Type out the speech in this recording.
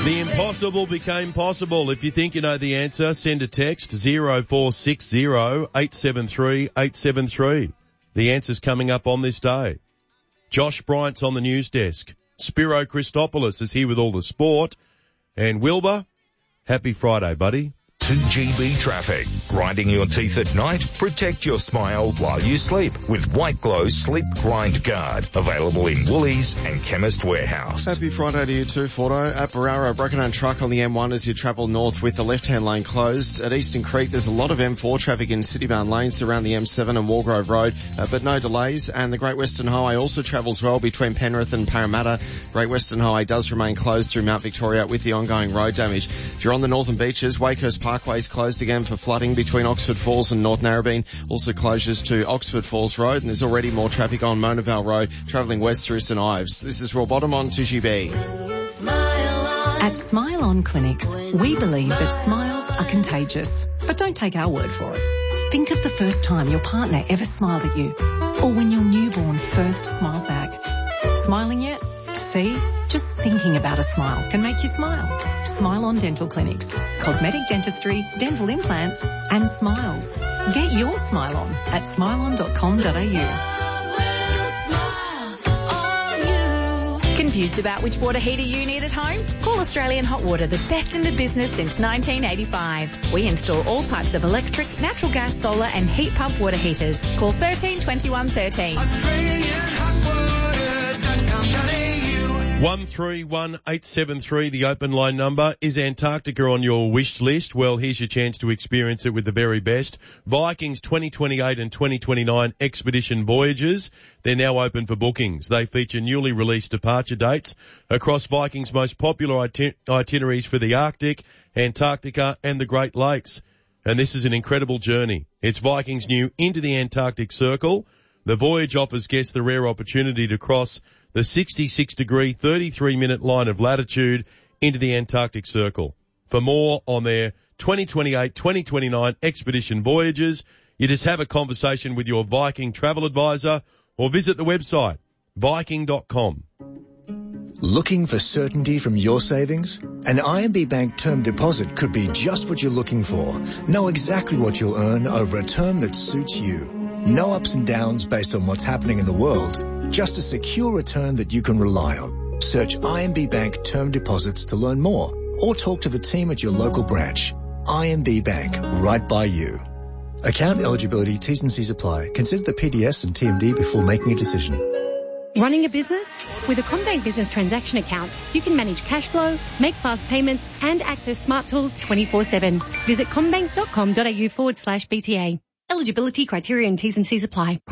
The impossible became possible. If you think you know the answer, send a text 0460 873 873. The answer's coming up on this day. Josh Bryant's on the news desk. Spiro Christopoulos is here with all the sport. And Wilbur, happy Friday, buddy. 2GB traffic. Grinding your teeth at night? Protect your smile while you sleep with White Glow Sleep Grind Guard. Available in Woolies and Chemist Warehouse. Happy Friday to you too, Fordo. At Barara, broken down truck on the M1 as you travel north with the left-hand lane closed. At Eastern Creek, there's a lot of M4 traffic in Citybound lanes around the M7 and Walgrove Road, but no delays. And the Great Western Highway also travels well between Penrith and Parramatta. Great Western Highway does remain closed through Mount Victoria with the ongoing road damage. If you're on the northern beaches, Wakehurst Parkway is closed again for flooding between Oxford Falls and North Narrabeen. Also closures to Oxford Falls Road, and there's already more traffic on Mona Vale Road travelling west through St Ives. This is Royal Bottom on 2GB. At Smile On Clinics, we believe that smiles are contagious. But don't take our word for it. Think of the first time your partner ever smiled at you, or when your newborn first smiled back. Smiling yet? See? Just thinking about a smile can make you smile. Smile On Dental Clinics. Cosmetic dentistry, dental implants, and smiles. Get your smile on at smileon.com.au. Confused about which water heater you need at home? Call Australian Hot Water, the best in the business since 1985. We install all types of electric, natural gas, solar and heat pump water heaters. Call 13 21 13. AustralianHotWater.com.au 131873, the open line number. Is Antarctica on your wish list? Well, here's your chance to experience it with the very best. Vikings 2028 and 2029 expedition voyages. They're now open for bookings. They feature newly released departure dates across Vikings' most popular itineraries for the Arctic, Antarctica and the Great Lakes. And this is an incredible journey. It's Vikings' new Into the Antarctic Circle. The voyage offers guests the rare opportunity to cross the 66-degree, 33-minute line of latitude into the Antarctic Circle. For more on their 2028-2029 expedition voyages, you just have a conversation with your Viking travel advisor or visit the website, viking.com. Looking for certainty from your savings? An IMB Bank term deposit could be just what you're looking for. Know exactly what you'll earn over a term that suits you. No ups and downs based on what's happening in the world. Just a secure return that you can rely on. Search IMB Bank term deposits to learn more or talk to the team at your local branch. IMB Bank, right by you. Account eligibility, T's and C's apply. Consider the PDS and TMD before making a decision. Running a business? With a CommBank Business Transaction Account, you can manage cash flow, make fast payments and access smart tools 24/7. Visit commbank.com.au/BTA. Eligibility, criteria and T's and C's apply.